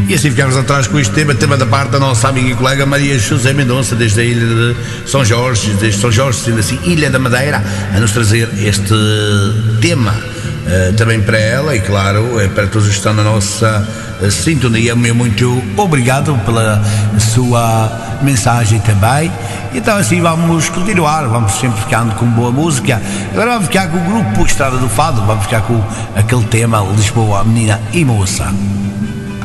E assim ficamos atrás com este tema da parte da nossa amiga e colega Maria José Mendonça, desde a ilha de São Jorge, desde São Jorge, sendo assim, Ilha da Madeira, a nos trazer este tema. Também para ela e claro para todos que estão na nossa sintonia. Muito obrigado pela sua mensagem também. Então assim vamos continuar, vamos sempre ficando com boa música. Agora vamos ficar com o grupo Estrada do Fado, vamos ficar com aquele tema Lisboa, Menina e Moça.